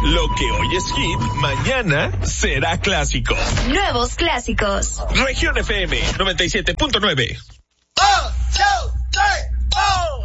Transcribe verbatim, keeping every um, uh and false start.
Lo que hoy es hit, mañana será clásico. Nuevos clásicos. Región F M noventa y siete punto nueve.